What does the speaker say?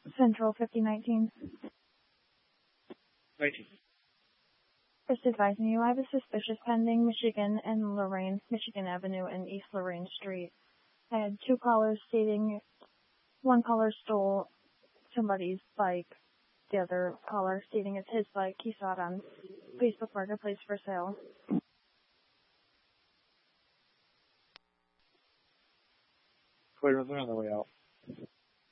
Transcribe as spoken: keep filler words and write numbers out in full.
Central fifty nineteen. nineteen. Just advising you, I have a suspicious pending Michigan and Lorraine, Michigan Avenue and East Lorraine Street. I had two callers stating one caller stole somebody's bike. The other caller stating it's his bike. He saw it on Facebook Marketplace for sale. Clear, they're on their way out.